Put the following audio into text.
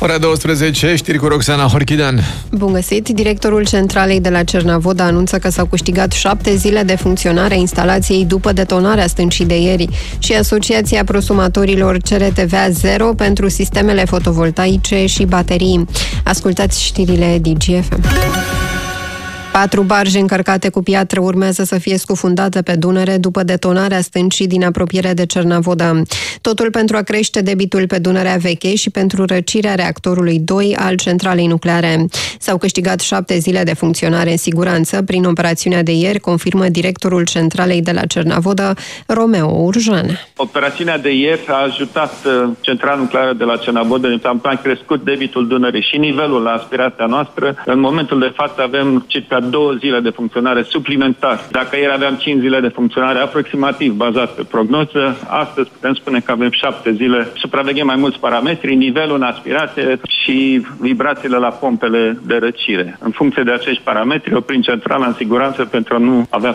Ora 12, știri cu Roxana Horchidan. Bun găsit! Directorul centralei de la Cernavodă anunță că s-au câștigat 7 zile de funcționare a instalației după detonarea stâncii de ieri și Asociația Prosumatorilor cere TVA 0 pentru sistemele fotovoltaice și baterii. Ascultați știrile DGFM. 4 barje încărcate cu piatră urmează să fie scufundate pe Dunăre după detonarea stâncii din apropiere de Cernavodă. Totul pentru a crește debitul pe Dunărea Veche și pentru răcirea reactorului 2 al centralei nucleare. S-au câștigat 7 zile de funcționare în siguranță prin operațiunea de ieri, confirmă directorul centralei de la Cernavodă, Romeo Urjan. Operațiunea de ieri a ajutat centrala nucleară de la Cernavodă, am crescut debitul Dunării și nivelul la aspirația noastră. În momentul de față avem circa 2 zile de funcționare suplimentar. Dacă ieri aveam 5 zile de funcționare aproximativ bazat pe prognoză, astăzi putem spune că avem 7 zile. Supraveghem mai mulți parametri, nivelul în aspirație și vibrațiile la pompele de răcire. În funcție de acești parametri, oprim centrala în siguranță pentru a nu avea